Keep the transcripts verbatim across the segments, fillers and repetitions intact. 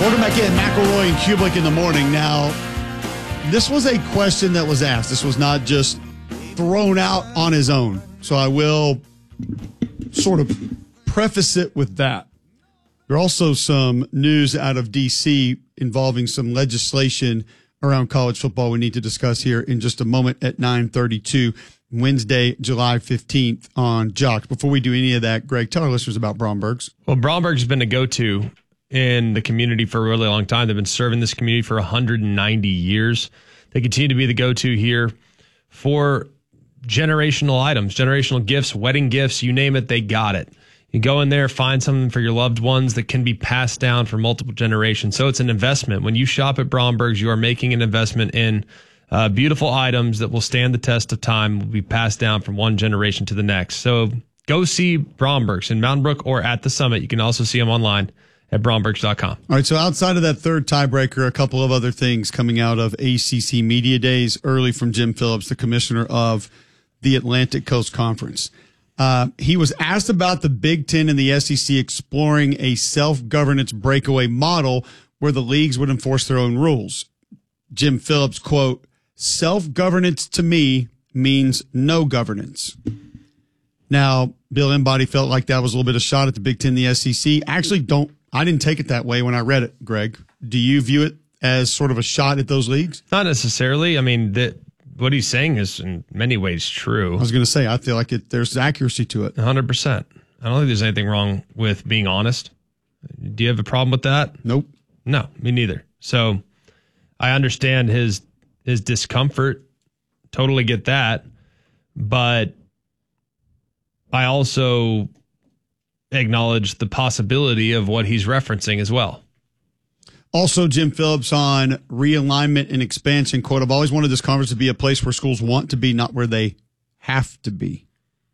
Welcome back in, McElroy and Kublik in the morning. Now, this was a question that was asked. This was not just thrown out on his own. So I will sort of preface it with that. There are also some news out of D C involving some legislation around college football we need to discuss here in just a moment at nine thirty-two, Wednesday, July fifteenth on Jocks. Before we do any of that, Greg, tell our listeners about Bromberg's. Well, Bromberg's been a go-to in the community for a really long time. They've been serving this community for one hundred ninety years. They continue to be the go-to here for generational items, generational gifts, wedding gifts, you name it, they got it. You go in there, find something for your loved ones that can be passed down for multiple generations. So it's an investment. When you shop at Bromberg's, you are making an investment in uh, beautiful items that will stand the test of time, will be passed down from one generation to the next. So go see Bromberg's in Mountain Brook or at the Summit. You can also see them online at Brombergs dot com. All right, so outside of that third tiebreaker, a couple of other things coming out of A C C Media Days early from Jim Phillips, the commissioner of the Atlantic Coast Conference. Uh, he was asked about the Big Ten and the S E C exploring a self-governance breakaway model where the leagues would enforce their own rules. Jim Phillips, quote, self-governance to me means no governance. Now, Bill Embody felt like that was a little bit of a shot at the Big Ten and the S E C. Actually, don't. I didn't take it that way when I read it, Greg. Do you view it as sort of a shot at those leagues? Not necessarily. I mean, the, what he's saying is in many ways true. I was going to say, I feel like it, there's accuracy to it. one hundred percent. I don't think there's anything wrong with being honest. Do you have a problem with that? Nope. No, me neither. So I understand his his discomfort. Totally get that. But I also acknowledge the possibility of what he's referencing as well. Also, Jim Phillips on realignment and expansion, quote, I've always wanted this conference to be a place where schools want to be, not where they have to be.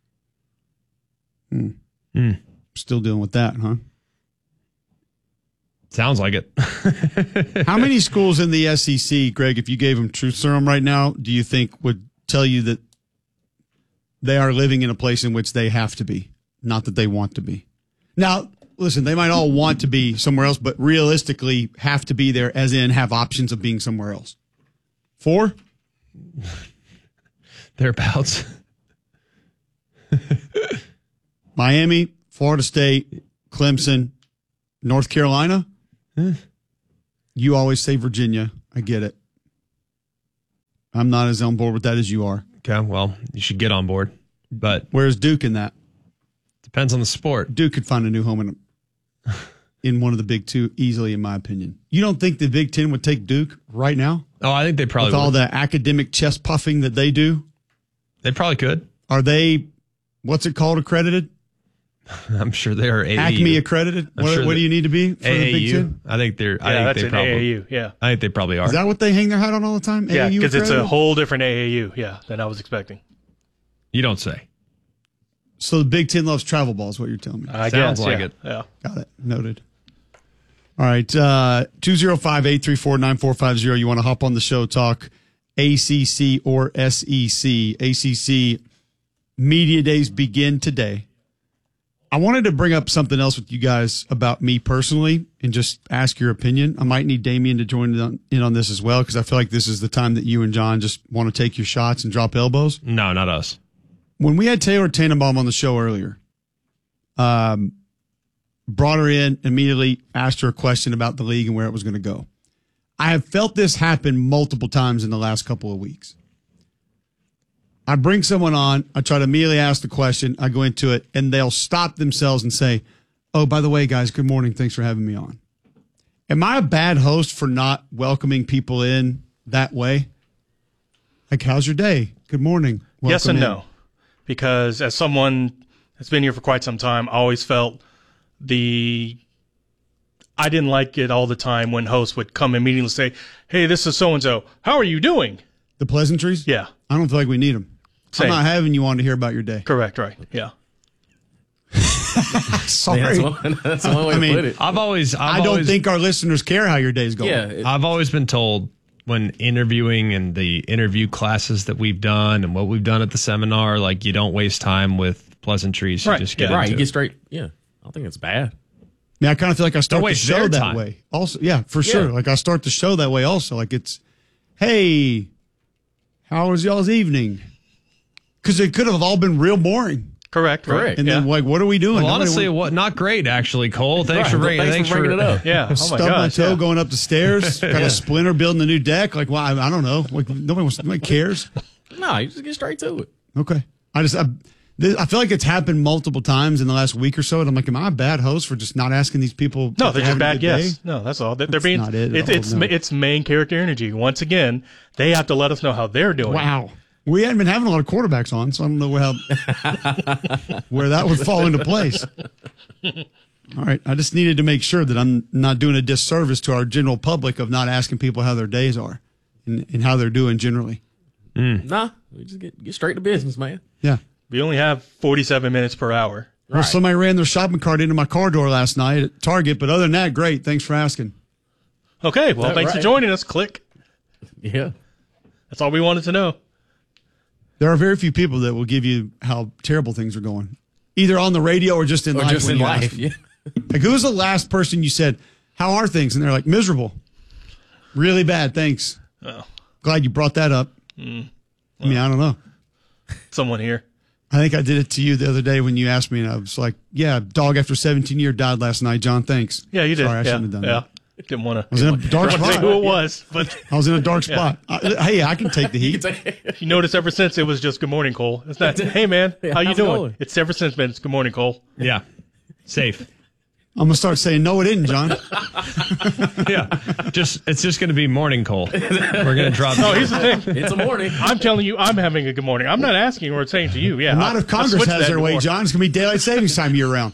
Hmm. Mm. Still dealing with that, huh? Sounds like it. How many schools in the S E C, Greg, if you gave them truth serum right now, do you think would tell you that they are living in a place in which they have to be, not that they want to be? Now, listen, they might all want to be somewhere else, but realistically have to be there, as in have options of being somewhere else. Four? Thereabouts. Miami, Florida State, Clemson, North Carolina. Eh. You always say Virginia. I get it. I'm not as on board with that as you are. Okay, well, you should get on board. But where's Duke in that? Depends on the sport. Duke could find a new home in a, in one of the big two easily, in my opinion. You don't think the Big Ten would take Duke right now? Oh, I think they probably with would. all the academic chest puffing that they do. They probably could. Are they? What's it called? Accredited? I'm sure they are A A U. Acme accredited. What, sure what do you need to be for A A U? the Big Ten? I think they're. Yeah, I think that's they an probably, A A U. Yeah, I think they probably are. Is that what they hang their hat on all the time? Yeah, because it's a accredited? whole different A A U. Yeah, than I was expecting. You don't say. So the Big Ten loves travel ball is what you're telling me. I Sounds guess, like yeah. it. Yeah. Got it. Noted. All right. Uh, two oh five, eight three four, nine four five zero. You want to hop on the show, talk A C C or S E C. A C C Media Days begin today. I wanted to bring up something else with you guys about me personally and just ask your opinion. I might need Damien to join in on this as well, because I feel like this is the time that you and John just want to take your shots and drop elbows. No, not us. When we had Taylor Tannenbaum on the show earlier, um, brought her in, immediately asked her a question about the league and where it was going to go. I have felt this happen multiple times in the last couple of weeks. I bring someone on, I try to immediately ask the question, I go into it, and they'll stop themselves and say, oh, by the way, guys, good morning. Thanks for having me on. Am I a bad host for not welcoming people in that way? Like, how's your day? Good morning. Welcome yes and in. no. Because as someone that's been here for quite some time, I always felt the I didn't like it all the time when hosts would come immediately and say, hey, this is so-and-so. How are you doing? The pleasantries? Yeah. I don't feel like we need them. Same. I'm not having you on to hear about your day. Correct, right. Yeah. Sorry. Yeah, that's one, that's one way I mean, to put it. I've always. I've I don't always, think our listeners care how your day's going. Yeah, it- I've always been told when interviewing and the interview classes that we've done and what we've done at the seminar, like you don't waste time with pleasantries. You Right, just get yeah. right. into You it. get straight. Yeah, I don't think it's bad. mean, I kind of feel like I start the waste show their that time. way. Also, yeah, for sure. Yeah. Like I start the show that way. Also, like it's, hey, how was y'all's evening? Because it could have all been real boring. Correct. Correct. Right. And yeah. then like, what are we doing? Well, Nobody honestly, wants- what not great actually, Cole. Thanks Right. for bringing. Thanks Thanks for bringing it up. yeah. Oh my stubbed my gosh. toe Yeah. going up the stairs. Got a splinter building a new deck. Like, well, I, I don't know. Like nobody wants. Nobody cares. No, you just get straight to it. Okay. I just I, this, I feel like it's happened multiple times in the last week or so, and I'm like, am I a bad host for just not asking these people? No, if they're just having a bad good guests. day? No, that's all. They're, they're That's being. not it at It's all, it's no. ma- it's main character energy. Once again, they have to let us know how they're doing. Wow. We hadn't been having a lot of quarterbacks on, so I don't know how where that would fall into place. All right. I just needed to make sure that I'm not doing a disservice to our general public of not asking people how their days are and, and how they're doing generally. Nah, we just get get straight to business, man. Yeah. We only have forty-seven minutes per hour. Well, somebody ran their shopping cart into my car door last night at Target, but other than that, great. Thanks for asking. Okay. Well, That thanks for right? joining us. Click. Yeah. That's all we wanted to know. There are very few people that will give you how terrible things are going, either on the radio or just in Or life. just when in you ask life. them. Yeah. Like, who was the last person you said, how are things? And they're like, miserable. Really bad, thanks. Oh, Glad you brought that up. Mm. I mean, I don't know. someone here. I think I did it to you the other day when you asked me, and I was like, yeah, dog after seventeen years died last night. John, thanks. Yeah, you did. Sorry, I yeah. shouldn't have done yeah. that. Didn't want to. I was in a dark say spot. who it was, but I was in a dark spot. I, hey, I can take the heat. you notice ever since it was just good morning, Cole. It's not. Hey, man, how you how's it doing? going? It's ever since been. It's good morning, Cole. Yeah, safe. I'm going to start saying, no, it didn't, John. Yeah, just it's just going to be morning, Cole. We're going to drop. No, here's the thing. It's a morning. I'm telling you, I'm having a good morning. I'm not asking or saying to you. Yeah, Not I- if I Congress switched has that their way, before. John. It's going to be daylight savings time year round.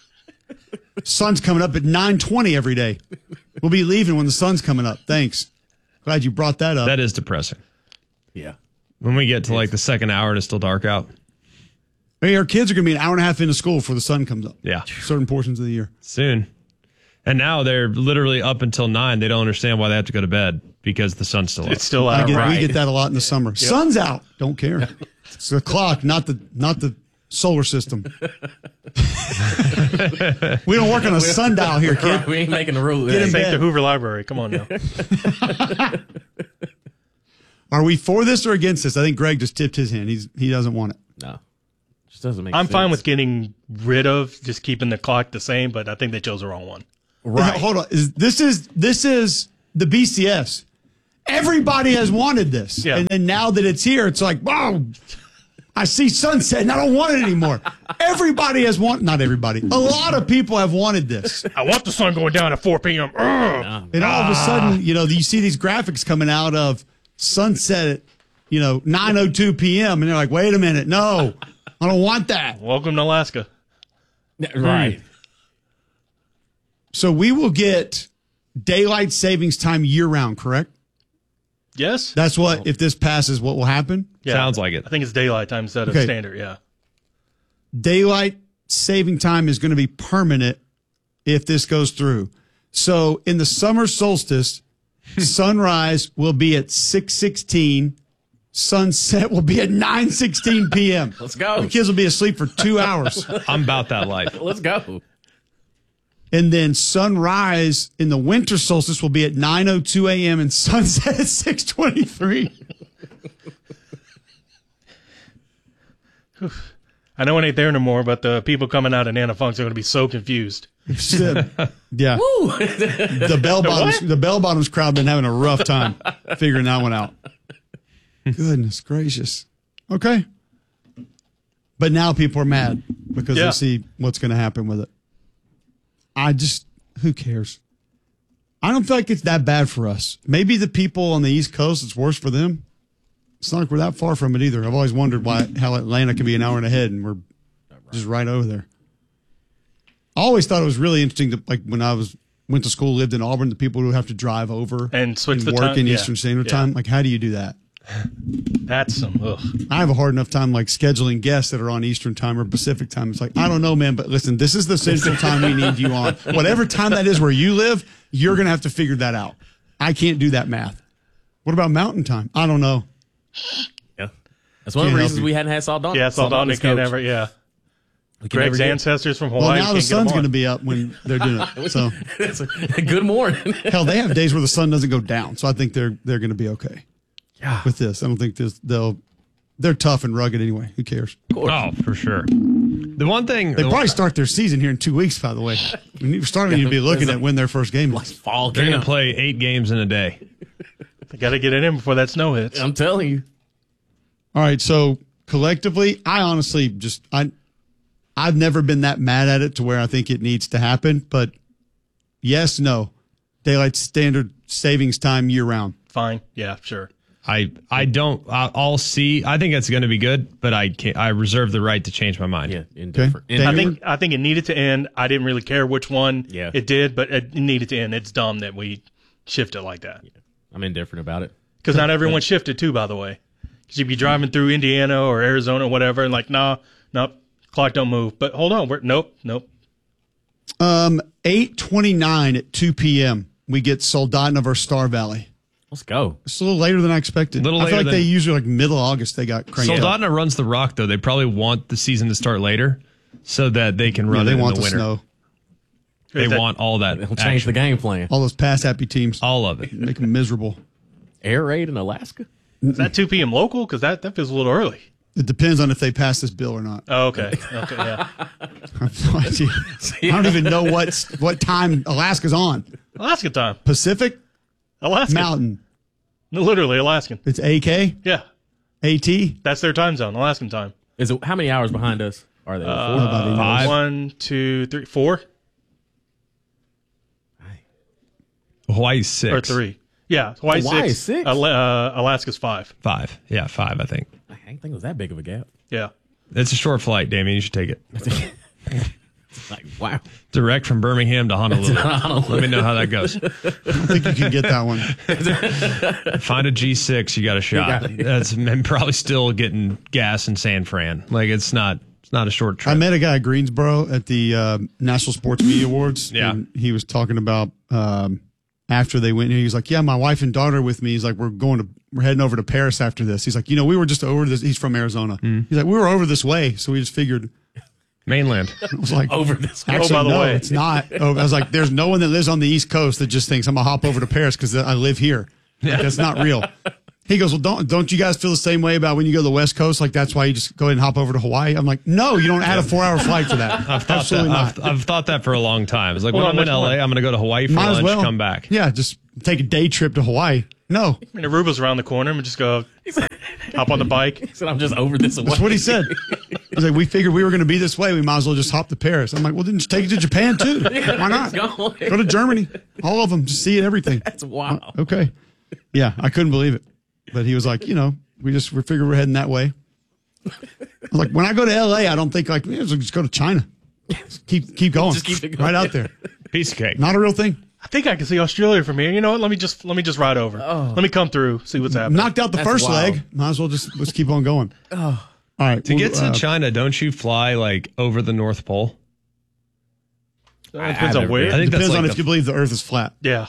Sun's coming up at nine twenty every day. We'll be leaving when the sun's coming up. Thanks. Glad you brought that up. That is depressing. Yeah. When we get to like the second hour and it's still dark out. Hey, our kids are going to be an hour and a half into school before the sun comes up. Yeah, Certain portions of the year. soon. And now they're literally up until nine. They don't understand why they have to go to bed because the sun's still up. It's still I out. get, right. We get that a lot in the summer. Sun's out. Don't care. It's the clock, not the not the solar system. We don't work on a sundial here, kid. We ain't making the rules. Get in This ain't bed. the Hoover Library. Come on now. Are we for this or against this? I think Greg just tipped his hand. He's he doesn't want it. No. Just doesn't make I'm sense. fine with getting rid of just keeping the clock the same, but I think they chose the wrong one. Right. Hold on. Is, this is this is the B C S. Everybody has wanted this, Yeah. and then now that it's here, it's like, wow. I see sunset, and I don't want it anymore. Everybody has wanted. Not everybody. A lot of people have wanted this. I want the sun going down at four p.m. Ugh. And all of a sudden, you know, you see these graphics coming out of sunset at, you know, nine oh two p.m. And they're like, wait a minute. No, I don't want that. Welcome to Alaska. Right. So we will get daylight savings time year round, correct? Yes? That's what, if this passes, what will happen? Yeah. Sounds like it. I think it's daylight time instead of Okay. standard, yeah. Daylight saving time is going to be permanent if this goes through. So in the summer solstice, sunrise will be at six sixteen. Sunset will be at nine sixteen p.m. Let's go. The kids will be asleep for two hours. I'm about that life. Let's go. And then sunrise in the winter solstice will be at nine oh two a.m. and sunset at six twenty-three. I know it ain't there no more, but the people coming out of Nana Funk's are going to be so confused. Yeah. The bell bottoms the bell bottoms crowd been having a rough time figuring that one out. Goodness gracious. Okay. But now people are mad because Yeah. they see what's going to happen with it. I just, who cares? I don't feel like it's that bad for us. Maybe the people on the East Coast, it's worse for them. It's not like we're that far from it either. I've always wondered why how Atlanta can be an hour and ahead and we're just right over there. I always thought it was really interesting to, like when I was went to school, lived in Auburn, the people who have to drive over And switch and the work time, in yeah. Eastern Standard Yeah. Time. Like, how do you do that? That's some, ugh. I have a hard enough time like scheduling guests that are on Eastern Time or Pacific Time. It's like, I don't know, man, but listen, this is the Central Time we need you on. Whatever time that is where you live, you're going to have to figure that out. I can't do that math. What about Mountain Time? I don't know. Yeah. That's one of Can't the help reasons you. we hadn't had Saldana. Yeah, Saldana Saldana's can't coach. ever, yeah. We can Greg's never get- ancestors from Hawaii. Well, now can't the get them sun's on. going to be up when they're doing it. So It's a- Good morning. hell, they have days where the sun doesn't go down. So I think they're they're going to be okay Yeah. with this. I don't think this they'll. They're tough and rugged anyway. Who cares? Oh, for sure. The one thing They the- probably start their season here in two weeks. By the way, when you starting to be looking at when their first game Like is. fall they're going camp. to play eight games in a day. They got to get it in before that snow hits. I'm telling you. All right, so collectively, I honestly just I, I've never been that mad at it to where I think it needs to happen. But yes, no, daylight standard savings time year round. Fine. Yeah, sure. I I don't. I- I'll see. I think it's going to be good, but I can't, I reserve the right to change my mind. Yeah. Indifferent. Okay. I Daniel? think I think it needed to end. I didn't really care which one Yeah. it did, but it needed to end. It's dumb that we shift it like that. I'm indifferent about it. Because not everyone shifted too, by the way. Because you'd be driving through Indiana or Arizona or whatever, and like, nah, nope, clock don't move. But hold on, we're nope, nope. Um, eight twenty nine at two p.m. We get Soldotna versus Star Valley. Let's go. It's a little later than I expected. Little I feel later like they than- usually like middle of August they got cranked up. Soldotna runs the rock though. They probably want the season to start later so that they can Yeah, run they it in want the the winter. snow. They That- want all that. They'll change action. the game plan. All those pass happy teams. All of it. Make them miserable. Air raid in Alaska? Is that two p.m. local? Because that, that feels a little early. It depends on if they pass this bill or not. Oh, okay. Okay, yeah. I have no idea. I don't even know what what time Alaska's on. Alaska time. Pacific Alaska. Mountain. No, literally Alaskan. It's A K, Yeah. A T. That's their time zone, Alaskan time. Is it how many hours behind us are they? Four? Nobody knows. Five. One, two, three, four, Hawaii's six or three. Yeah, Hawaii Hawaii six. six? Ala- uh, Alaska's five. Five. Yeah, five. I think I didn't think it was that big of a gap. Yeah. it's a short flight, Damien. You should take it. Like, wow. Direct from Birmingham to Honolulu. Let me know how that goes. I don't think you can get that one. Find a G six, you got a shot. got it. That's and probably still getting gas in San Fran. Like it's not. It's not a short trip. I met a guy at Greensboro at the uh, National Sports Media Awards. Yeah. And he was talking about um, after they went, he was like, yeah, my wife and daughter with me. He's like, we're going to, we're heading over to Paris after this. He's like, you know, we were just over this. He's from Arizona. Mm. He's like, we were over this way. So we just figured, Mainland. I was like, Over this. actually, by the no, way. it's not. Oh, I was like, there's no one that lives on the East Coast that just thinks I'm going to hop over to Paris because I live here. Like, that's not real. He goes, well, don't don't you guys feel the same way about when you go to the West Coast? Like, that's why you just go ahead and hop over to Hawaii? I'm like, no, you don't add a four-hour flight for that. I've thought Absolutely that. not. I've, I've thought that for a long time. It's like Hold when on, I'm in which L A, one? I'm going to go to Hawaii for Might as lunch, well come back. Yeah, just take a day trip to Hawaii. No, I mean, Aruba's around the corner and just go hop on the bike. He said, I'm just over this away. that's what he said. He's like, we figured we were going to be this way. We might as well just hop to Paris. I'm like, well, then just take it to Japan too. Why not? Go. Go to Germany. All of them. Just see it, everything. That's wild. Okay. Yeah, I couldn't believe it. But he was like, you know, we just we figured we're heading that way. I was like, when I go to L A, I don't think like, let's just go to China. Keep keep going. Just keep it going. Right out there. Piece of cake. Not a real thing. I think I can see Australia from here. You know what? Let me just let me just ride over. Let me come through, see what's happening. Knocked out the That's first wild. leg. Might as well just let's keep on going. All right. To get to uh, China, don't you fly like over the North Pole? It I- depends I've on where. I think that's depends like on the- if you believe the Earth is flat. yeah.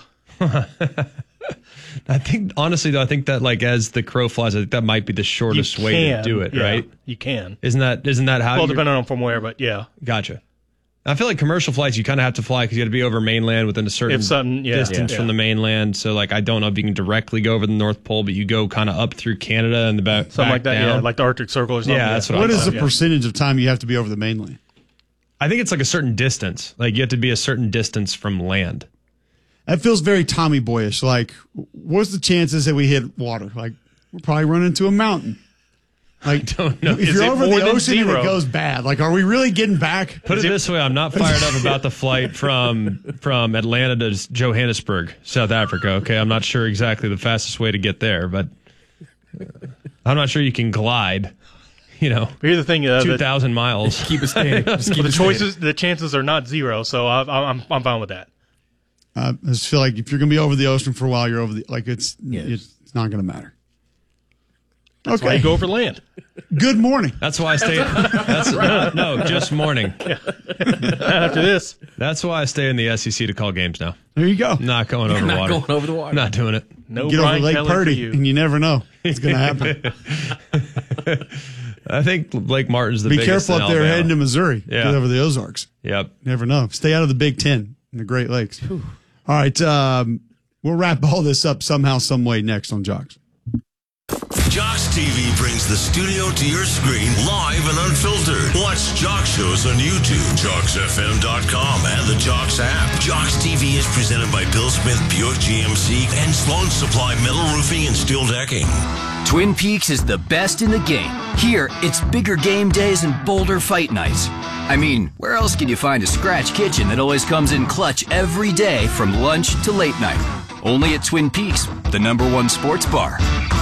I think honestly though, I think that like as the crow flies, I think that might be the You shortest way can to do it, yeah, right? You can. Isn't that isn't that how? Well, you're- depending on from where, but yeah. Gotcha. I feel like commercial flights, you kind of have to fly because you got to be over mainland within a certain If something, yeah, distance yeah. from the mainland. So, like, I don't know if you can directly go over the North Pole, but you go kind of up through Canada and the back, Something back like that, down. yeah, like the Arctic Circle or something. Yeah, that's what What I is thought, the yeah. percentage of time you have to be over the mainland? I think it's like a certain distance. Like, you have to be a certain distance from land. That feels very Tommy Boyish. Like, what's the chances that we hit water? Like, we'll probably run into a mountain. Like, don't know. if Is you're it over more the than ocean and zero? it goes bad, like, are we really getting back? Put it, it- this way, I'm not fired up about the flight from from Atlanta to Johannesburg, South Africa. Okay, I'm not sure exactly the fastest way to get there, but I'm not sure you can glide. You know, But here's the thing: uh, two the, thousand miles. Keep it standing. Just keep the it standing. choices, the chances are not zero. So I, I'm I'm fine with that. Uh, I just feel like if you're going to be over the ocean for a while, you're over the, like, it's, Yes. it's, it's not going to matter. That's why Okay. you go over land. Good morning. That's why I stay. That's no, no, just morning. After this, That's why I stay in the S E C to call games now. There you go. Not going over Not water. going over the water. Not doing it. no Get over Brian Lake Kelly for Purdy, you. and you never know what's going to happen. I think Lake Martin's the Be biggest careful in up there Alabama. heading to Missouri. Yeah. Get over the Ozarks. Yep. Never know. Stay out of the Big Ten and the Great Lakes. All right. Um, we'll wrap all this up somehow, some way next on Jocks. Jocks T V brings the studio to your screen live and unfiltered. Watch Jocks shows on YouTube, jocks f m dot com, and the Jocks app. Jocks T V is presented by Bill Smith Buick G M C and Sloan Supply Metal Roofing and Steel Decking. Twin Peaks is the best in the game. Here, it's bigger game days and bolder fight nights. I mean, where else can you find a scratch kitchen that always comes in clutch every day from lunch to late night? Only at Twin Peaks, the number one sports bar.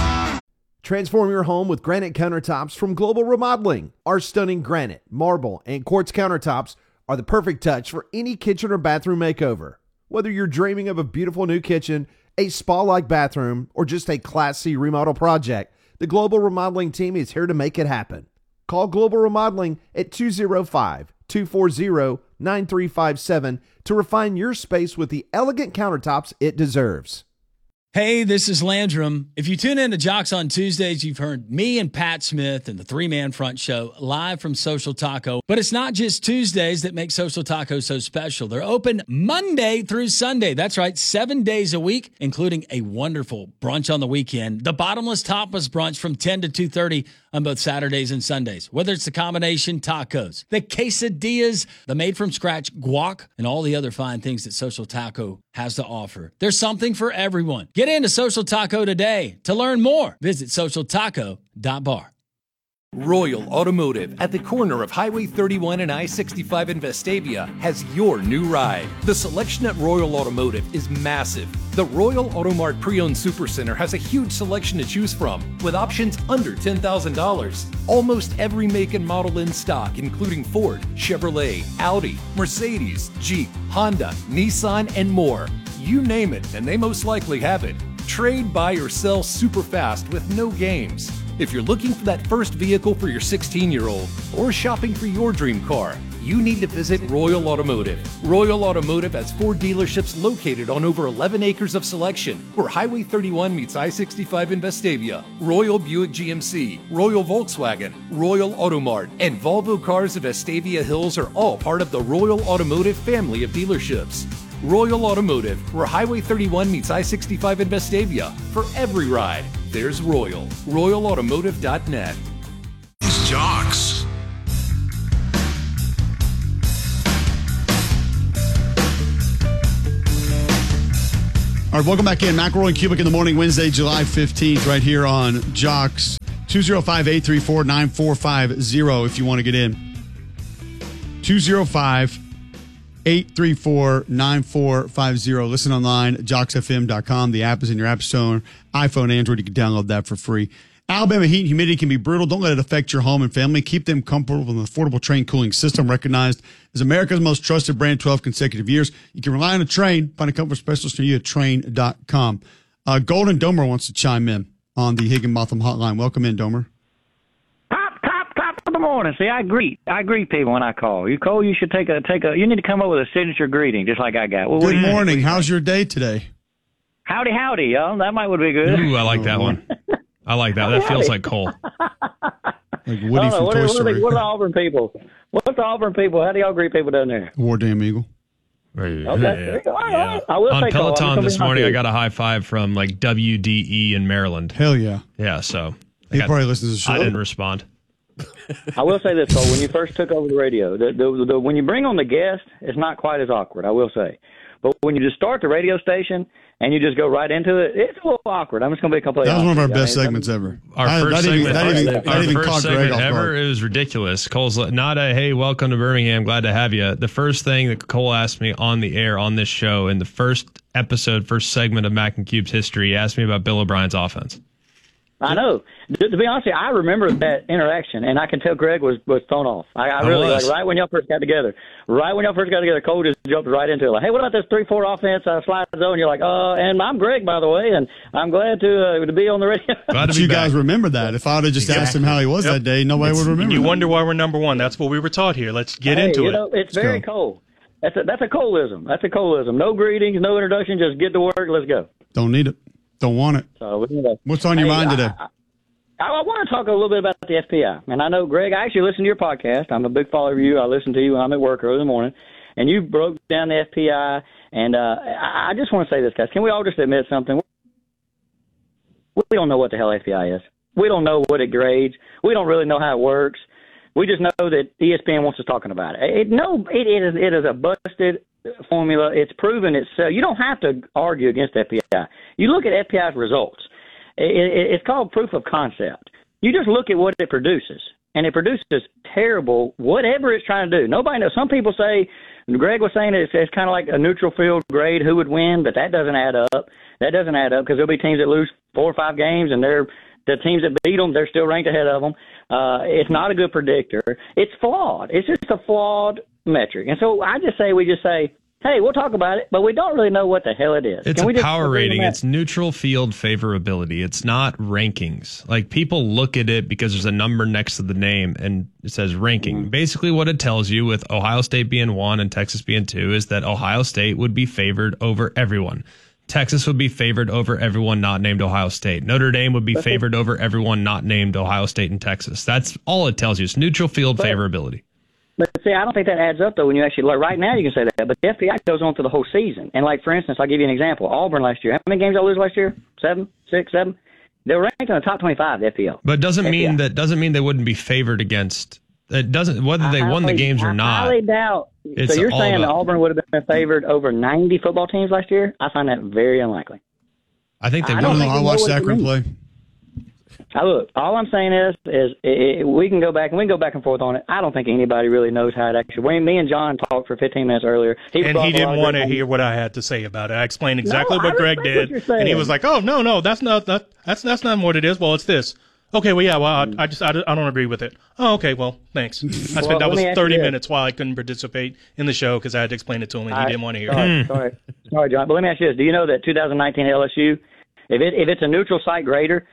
Transform your home with granite countertops from Global Remodeling. Our stunning granite, marble, and quartz countertops are the perfect touch for any kitchen or bathroom makeover. Whether you're dreaming of a beautiful new kitchen, a spa-like bathroom, or just a Class C remodel project, the Global Remodeling team is here to make it happen. Call Global Remodeling at two oh five, two four zero, nine three five seven to refine your space with the elegant countertops it deserves. Hey, this is Landrum. If you tune in to Jocks on Tuesdays, you've heard me and Pat Smith and the three-man front show live from Social Taco. But it's not just Tuesdays that make Social Taco so special. They're open Monday through Sunday. That's right, seven days a week, including a wonderful brunch on the weekend. The Bottomless Tapas brunch from ten to two thirty on both Saturdays and Sundays. Whether it's the combination tacos, the quesadillas, the made-from-scratch guac, and all the other fine things that Social Taco has to offer. There's something for everyone. Get into Social Taco today. To learn more, visit social taco dot bar. Royal Automotive at the corner of Highway thirty-one and I sixty-five in Vestavia has your new ride. The selection at Royal Automotive is massive. The Royal Automart Pre-Owned Supercenter has a huge selection to choose from, with options under ten thousand dollars. Almost every make and model in stock, including Ford, Chevrolet, Audi, Mercedes, Jeep, Honda, Nissan, and more. You name it, and they most likely have it. Trade, buy, or sell super fast with no games. If you're looking for that first vehicle for your sixteen-year-old or shopping for your dream car, you need to visit Royal Automotive. Royal Automotive has four dealerships located on over eleven acres of selection, where Highway thirty-one meets I sixty-five in Vestavia. Royal Buick G M C, Royal Volkswagen, Royal Automart, and Volvo Cars of Vestavia Hills are all part of the Royal Automotive family of dealerships. Royal Automotive, where Highway thirty-one meets I sixty-five in Vestavia. For every ride, there's Royal. Royal Automotive dot net. It's Jocks. All right, welcome back in. McElroy and Cubic in the morning, Wednesday, July fifteenth, right here on Jocks. two oh five, eight three four, nine four five zero if you want to get in. two oh five, eight three four, nine four five zero. Listen online, jocks f m dot com. The app is in your app store. iPhone, Android, you can download that for free. Alabama heat and humidity can be brutal. Don't let it affect your home and family. Keep them comfortable with an affordable Train cooling system recognized as America's most trusted brand twelve consecutive years. You can rely on a Train. Find a comfort specialist near you at train dot com. Uh, Golden Domer wants to chime in on the Higginbotham hotline. Welcome in, Domer. Top, top, top of the morning. See, I greet. I greet people when I call. You call, you should take a, take a, you need to come up with a signature greeting just like I got. Well, Good morning. How's your day today? Howdy, howdy, y'all. That might would be good. Ooh, I like that one. I like that. That feels like Cole. Like Woody from what, Toy what, Story. what are the Auburn people? What's the Auburn people? How do y'all greet people down there? War Damn Eagle. Okay. All right, all right. I will On take Peloton all. this morning, I got a high five from like W D E in Maryland. Hell yeah. Yeah, so. I He got- probably listens to the show. I didn't respond. I will say this, Cole. When you first took over the radio, the, the, the, when you bring on the guest, it's not quite as awkward, I will say. But when you just start the radio station and you just go right into it, it's a little awkward. I'm just going to be completely That was one of our honest with best you. I mean, segments ever. Our I- first that even- segment, that even- our that even first caught Greg segment off ever, guard. it was ridiculous. Cole's like, not a, hey, welcome to Birmingham, glad to have you. The first thing that Cole asked me on the air on this show in the first episode, first segment of Mac and Cube's history, he asked me about Bill O'Brien's offense. I know. To, to be honest with you, I remember that interaction, and I can tell Greg was, was thrown off. I, I I really, was. like, right when y'all first got together, right when y'all first got together, Cole just jumped right into it. Like, hey, what about this three four offense, uh, slide zone? You're like, uh, and I'm Greg, by the way, and I'm glad to uh, to be on the radio. Glad to But be you back. guys remember that. If I would have just asked him how he was Yep. that day, nobody would remember You that. wonder why we're number one. That's what we were taught here. Let's get hey, into you it. know, it's Let's very go. Cole. That's a, that's a Coleism. That's a Coleism. No greetings, no introduction, just get to work. Let's go. Don't need it. Don't want it. So, anyway. What's on your Hey, mind I- today? I, I, I want to talk a little bit about the F P I. And I know, Greg, I actually listen to your podcast. I'm a big follower of you. I listen to you when I'm at work early in the morning. And you broke down the F P I. And uh, I, I just want to say this, guys. Can we all just admit something? We don't know what the hell F P I is. We don't know what it grades. We don't really know how it works. We just know that E S P N wants us talking about it. it no, it, it is it is a busted formula. It's proven itself. You don't have to argue against F P I. You look at F P I's results. It, it, it's called proof of concept. You just look at what it produces, and it produces terrible whatever it's trying to do. Nobody knows. Some people say, Greg was saying it's, it's kind of like a neutral field grade, who would win, but that doesn't add up. That doesn't add up because there'll be teams that lose four or five games, and they're the teams that beat them, they're still ranked ahead of them. Uh, it's not a good predictor. It's flawed. It's just a flawed metric. And so I just say we just say, hey, we'll talk about it, but we don't really know what the hell it is. It's Can we a just power agree on rating. that? It's neutral field favorability. It's not rankings. Like, people look at it because there's a number next to the name and it says ranking. Mm-hmm. Basically, what it tells you, with Ohio State being one and Texas being two, is that Ohio State would be favored over everyone. Texas would be favored over everyone not named Ohio State. Notre Dame would be favored over everyone not named Ohio State and Texas. That's all it tells you. It's neutral field But- favorability. But see, I don't think that adds up, though, when you actually look. Right now, you can say that, but the F P I goes on for the whole season. And, like, for instance, I'll give you an example. Auburn last year, how many games did I lose last year? Seven? Six? Seven? They were ranked in the top twenty-five, the F P L. But it doesn't F P I. mean that doesn't mean they wouldn't be favored against. It doesn't whether they I won the highly- games or I not. highly doubt. It's So you're all saying that about- Auburn would have been favored over ninety football teams last year? I find that very unlikely. I think they I would. don't I don't know. think I we watched know what it Akron means. play. Now, look, all I'm saying is, is it, it, we can go back and we can go back and forth on it. I don't think anybody really knows how it actually. When me and John talked for fifteen minutes earlier, he And brought he up a lot didn't of want to great hear what I had to say about it. I explained exactly No, what I Greg respect what did, you're saying. and he was like, "Oh no, no, that's not that, that's that's not what it is." Well, it's this. Okay, well, yeah, well, I, I just I, I don't agree with it. Oh, okay, well, thanks. I spent Well, that let was me ask thirty you this. minutes while I couldn't participate in the show because I had to explain it to him, and he I- didn't want to hear sorry, it. Sorry, sorry, John. But let me ask you this: do you know that two thousand nineteen L S U, if it if it's a neutral site grader,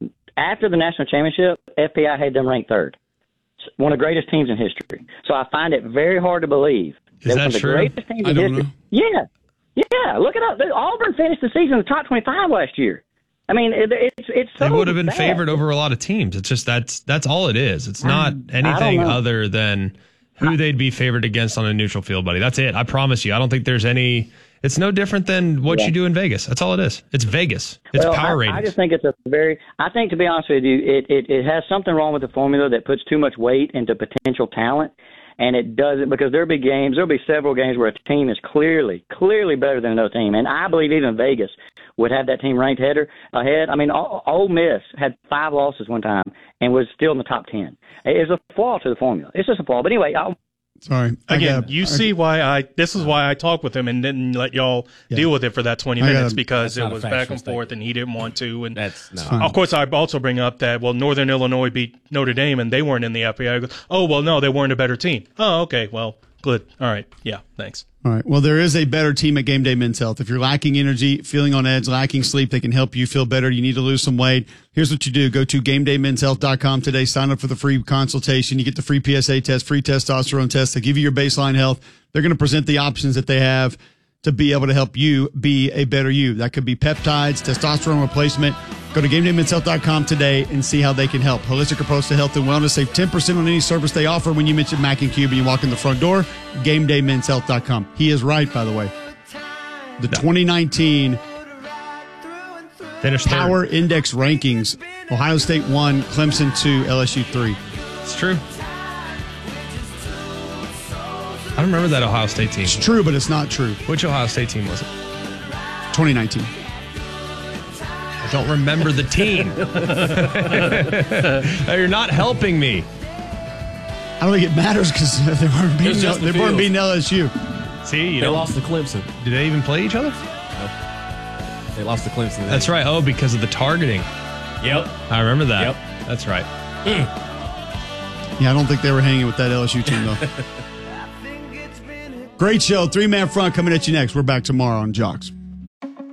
after the national championship, F P I had them ranked third, one of the greatest teams in history. So I find it very hard to believe Is one that of the true? greatest teams I in don't history. know. Yeah, yeah. Look it up. Auburn finished the season in the top twenty-five last year. I mean, it, it's it's so They would have been bad. favored over a lot of teams. It's just that's that's all it is. It's not don't anything know. other than who they'd be favored against on a neutral field, buddy. That's it. I promise you. I don't think there's any. It's no different than what Yeah. you do in Vegas. That's all it is. It's Vegas. It's well, power I, ratings. I just think it's a very. I think, to be honest with you, it, it it has something wrong with the formula that puts too much weight into potential talent, and it doesn't, because there'll be games. There'll be several games where a team is clearly, clearly better than another team, and I believe even Vegas would have that team ranked header ahead. I mean, Ole Ole Miss had five losses one time and was still in the top ten. It's a flaw to the formula. It's just a flaw. But anyway, I'll, Sorry. I Again, got- you I- see why I. This is why I talked with him and didn't let y'all deal with it for that twenty I minutes gotta- because That's it not a was factual back and forth, statement. and he didn't want to. And That's no. fine. of course, I also bring up that well, Northern Illinois beat Notre Dame, and they weren't in the F P I. I go, oh well, no, they weren't a better team. Oh, okay, well, good. All right, yeah, thanks. All right. Well, there is a better team at Game Day Men's Health. If you're lacking energy, feeling on edge, lacking sleep, they can help you feel better. You need to lose some weight. Here's what you do. Go to game day men's health dot com today. Sign up for the free consultation. You get the free P S A test, free testosterone test. They give you your baseline health. They're going to present the options that they have to be able to help you be a better you. That could be peptides, testosterone replacement. Go to game day men's health dot com today and see how they can help. Holistic approach to health and wellness. Save ten percent on any service they offer when you mention Mac and Cube and you walk in the front door. game day men's health dot com. He is right, by the way. The twenty nineteen Finish third. Power Index rankings. Ohio State one, Clemson two, L S U three. It's true. I don't remember that Ohio State team. It's true, but it's not true. Which Ohio State team was it? twenty nineteen. I don't remember the team. You're not helping me. I don't think it matters because they weren't beating, just the they weren't field. beating L S U. See, you They don't. lost to Clemson. Did they even play each other? They lost to Clemson. That's right. Oh, because of the targeting. Yep. I remember that. Yep. That's right. Yeah, I don't think they were hanging with that L S U team, though. Great show. Three-man front coming at you next. We're back tomorrow on Jocks.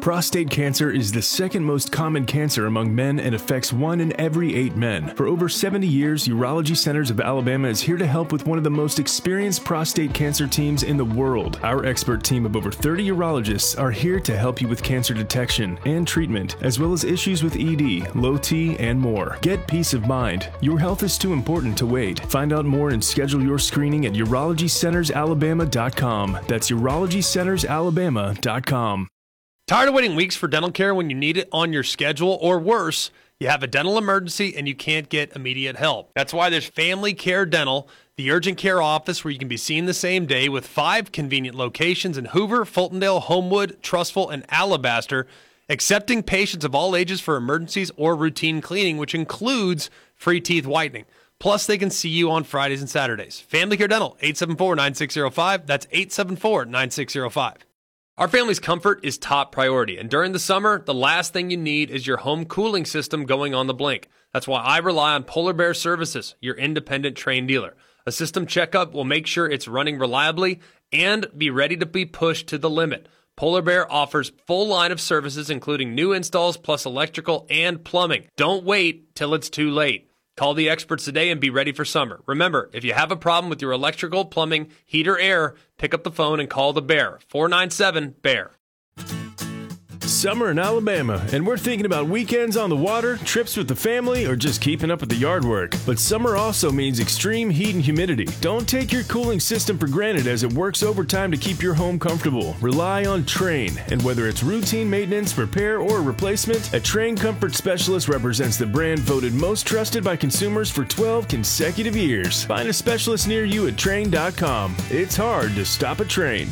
Prostate cancer is the second most common cancer among men and affects one in every eight men. For over seventy years, Urology Centers of Alabama is here to help with one of the most experienced prostate cancer teams in the world. Our expert team of over thirty urologists are here to help you with cancer detection and treatment, as well as issues with E D, low T, and more. Get peace of mind. Your health is too important to wait. Find out more and schedule your screening at urology centers alabama dot com. That's urology centers alabama dot com. Tired of waiting weeks for dental care when you need it on your schedule, or worse, you have a dental emergency and you can't get immediate help? That's why there's Family Care Dental, the urgent care office where you can be seen the same day, with five convenient locations in Hoover, Fultondale, Homewood, Trussville, and Alabaster, accepting patients of all ages for emergencies or routine cleaning, which includes free teeth whitening. Plus, they can see you on Fridays and Saturdays. Family Care Dental, eight seven four, nine six zero five. That's eight seven four, nine six zero five. Our family's comfort is top priority, and during the summer, the last thing you need is your home cooling system going on the blink. That's why I rely on Polar Bear Services, your independent Trane dealer. A system checkup will make sure it's running reliably and be ready to be pushed to the limit. Polar Bear offers full line of services, including new installs plus electrical and plumbing. Don't wait till it's too late. Call the experts today and be ready for summer. Remember, if you have a problem with your electrical, plumbing, heat, or air, pick up the phone and call the Bear. four nine seven, B E A R. Summer in Alabama, and we're thinking about weekends on the water, trips with the family, or just keeping up with the yard work. But summer also means extreme heat and humidity. Don't take your cooling system for granted, as it works overtime to keep your home comfortable. Rely on Trane, and whether it's routine maintenance, repair, or replacement, a Trane Comfort Specialist represents the brand voted most trusted by consumers for twelve consecutive years. Find a specialist near you at Trane dot com. It's hard to stop a Trane.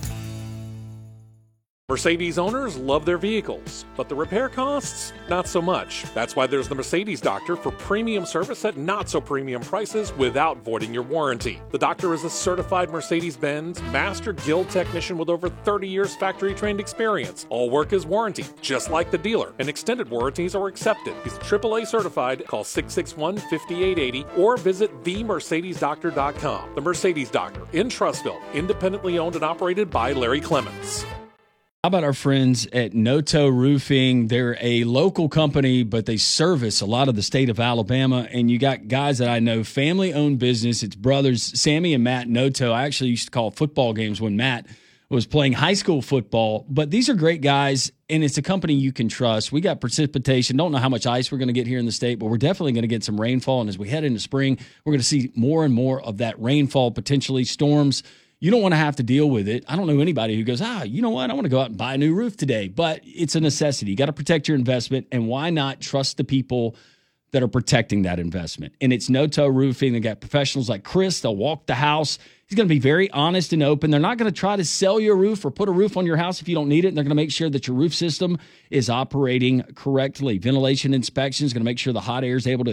Mercedes owners love their vehicles, but the repair costs, not so much. That's why there's the Mercedes Doctor for premium service at not so premium prices without voiding your warranty. The Doctor is a certified Mercedes-Benz Master Guild technician with over thirty years factory-trained experience. All work is warranted, just like the dealer, and extended warranties are accepted. He's triple A certified. Call six six one, five eight eight zero or visit the mercedes doctor dot com. The Mercedes Doctor in Trussville, independently owned and operated by Larry Clements. How about our friends at Noto Roofing? They're a local company, but they service a lot of the state of Alabama. And you got guys that I know, family-owned business. It's brothers, Sammy and Matt Noto. I actually used to call football games when Matt was playing high school football. But these are great guys, and it's a company you can trust. We got precipitation. Don't know how much ice we're going to get here in the state, but we're definitely going to get some rainfall. And as we head into spring, we're going to see more and more of that rainfall, potentially storms. You don't want to have to deal with it. I don't know anybody who goes, ah, you know what? I want to go out and buy a new roof today. But it's a necessity. You got to protect your investment. And why not trust the people that are protecting that investment? And it's Noto Roofing. They got professionals like Chris. They'll walk the house. He's going to be very honest and open. They're not going to try to sell you a roof or put a roof on your house if you don't need it. And they're going to make sure that your roof system is operating correctly. Ventilation inspection is going to make sure the hot air is able to